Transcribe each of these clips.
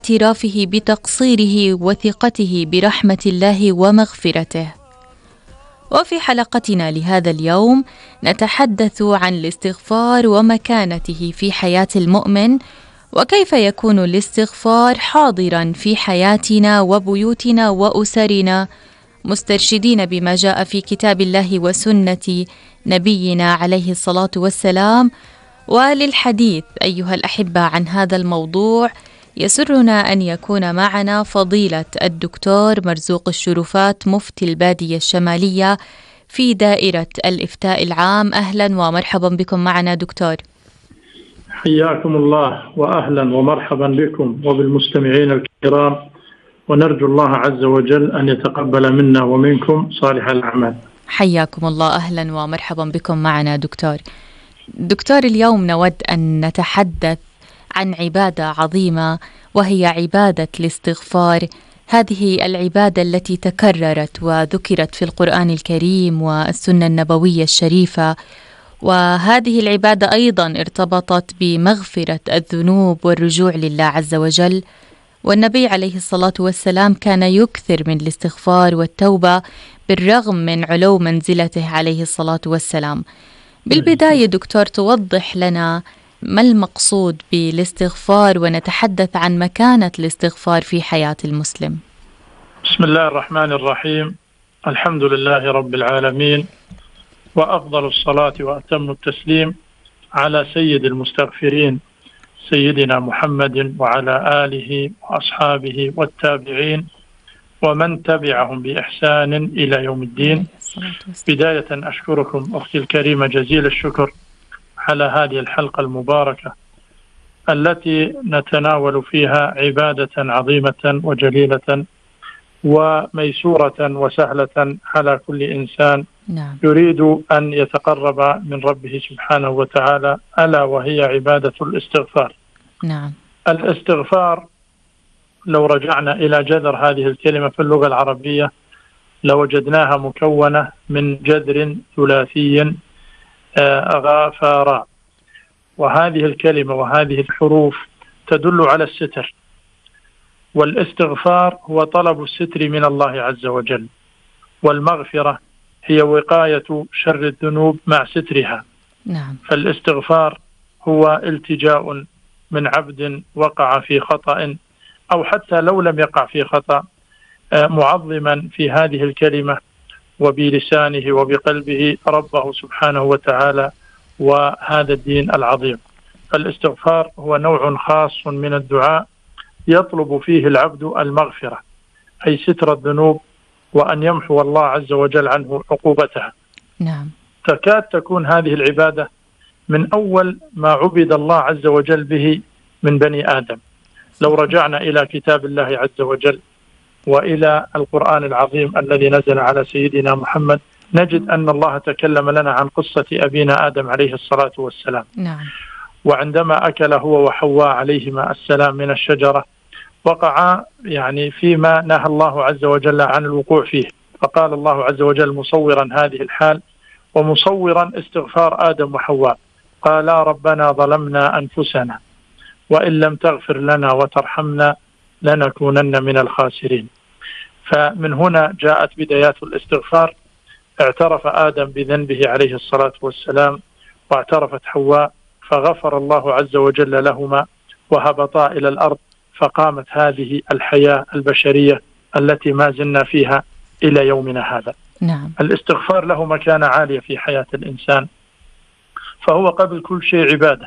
اعترافه بتقصيره وثقته برحمة الله ومغفرته. وفي حلقتنا لهذا اليوم نتحدث عن الاستغفار ومكانته في حياة المؤمن، وكيف يكون الاستغفار حاضرا في حياتنا وبيوتنا وأسرنا، مسترشدين بما جاء في كتاب الله وسنة نبينا عليه الصلاة والسلام. وللحديث أيها الأحبة عن هذا الموضوع يسرنا أن يكون معنا فضيلة الدكتور مرزوق الشرفات، مفتي البادية الشمالية في دائرة الإفتاء العام. أهلا ومرحبا بكم معنا دكتور. حياكم الله وأهلا ومرحبا بكم وبالمستمعين الكرام، ونرجو الله عز وجل أن يتقبل منا ومنكم صالح الأعمال. حياكم الله، أهلا ومرحبا بكم معنا دكتور. اليوم نود أن نتحدث عن عبادة عظيمة، وهي عبادة الاستغفار. هذه العبادة التي تكررت وذكرت في القرآن الكريم والسنة النبوية الشريفة، وهذه العبادة أيضا ارتبطت بمغفرة الذنوب والرجوع لله عز وجل. والنبي عليه الصلاة والسلام كان يكثر من الاستغفار والتوبة بالرغم من علو منزلته عليه الصلاة والسلام. بالبداية دكتور، توضح لنا ما المقصود بالاستغفار، ونتحدث عن مكانة الاستغفار في حياة المسلم. بسم الله الرحمن الرحيم. الحمد لله رب العالمين، وأفضل الصلاة وأتم التسليم على سيد المستغفرين سيدنا محمد وعلى آله وأصحابه والتابعين ومن تبعهم بإحسان إلى يوم الدين. بداية أشكركم أختي الكريمة جزيل الشكر على هذه الحلقة المباركة التي نتناول فيها عبادة عظيمة وجليلة وميسورة وسهلة على كل إنسان يريد أن يتقرب من ربه سبحانه وتعالى، ألا وهي عبادة الاستغفار. الاستغفار لو رجعنا إلى جذر هذه الكلمة في اللغة العربية لوجدناها مكونة من جذر ثلاثي غافارا، وهذه الكلمة وهذه الحروف تدل على الستر، والاستغفار هو طلب الستر من الله عز وجل، والمغفرة هي وقاية شر الذنوب مع سترها. فالاستغفار هو التجاء من عبد وقع في خطأ، أو حتى لو لم يقع في خطأ، معظما في هذه الكلمة وبلسانه وبقلبه ربه سبحانه وتعالى وهذا الدين العظيم. فالاستغفار هو نوع خاص من الدعاء يطلب فيه العبد المغفرة، أي ستر الذنوب، وأن يمحو الله عز وجل عنه عقوبتها. تكاد تكون هذه العبادة من أول ما عبد الله عز وجل به من بني آدم. لو رجعنا إلى كتاب الله عز وجل وإلى القرآن العظيم الذي نزل على سيدنا محمد، نجد أن الله تكلم لنا عن قصة أبينا آدم عليه الصلاة والسلام. وعندما أكل هو وحواء عليهما السلام من الشجرة، وقع فيما نهى الله عز وجل عن الوقوع فيه، فقال الله عز وجل مصورا هذه الحال ومصورا استغفار آدم وحواء، قالا ربنا ظلمنا أنفسنا وإن لم تغفر لنا وترحمنا لنكونن من الخاسرين. فمن هنا جاءت بدايات الاستغفار. اعترف آدم بذنبه عليه الصلاة والسلام، واعترفت حواء، فغفر الله عز وجل لهما وهبطا إلى الأرض، فقامت هذه الحياة البشرية التي ما زلنا فيها إلى يومنا هذا. الاستغفار له مكانة عالية في حياة الإنسان، فهو قبل كل شيء عبادة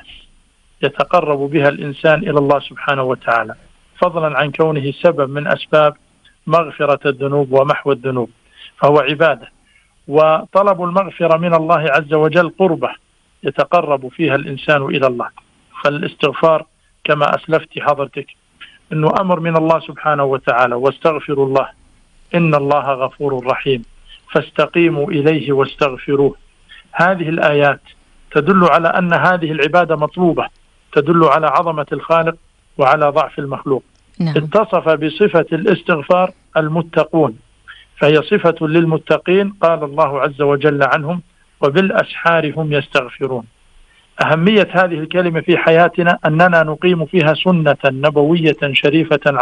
يتقرب بها الإنسان إلى الله سبحانه وتعالى، فضلا عن كونه سبب من أسباب مغفرة الذنوب ومحو الذنوب، فهو عبادة. وطلب المغفرة من الله عز وجل قربة يتقرب فيها الإنسان إلى الله. فالاستغفار كما أسلفت حضرتك أنه أمر من الله سبحانه وتعالى، واستغفروا الله إن الله غفور رحيم فاستقيموا إليه واستغفروه. هذه الآيات تدل على أن هذه العبادة مطلوبة، تدل على عظمة الخالق وعلى ضعف المخلوق. اتصف بصفة الاستغفار المتقون، فهي صفة للمتقين، قال الله عز وجل عنهم وبالأسحار هم يستغفرون. أهمية هذه الكلمة في حياتنا أننا نقيم فيها سنة نبوية شريفة